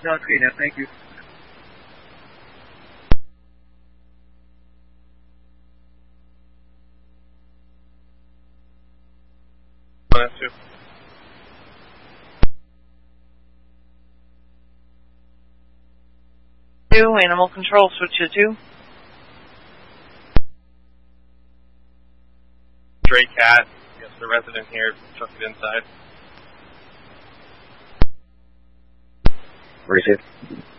No, it's great now. Thank you. Animal control, switch to 2. Stray cat. Yes, the resident here took it inside. Receive.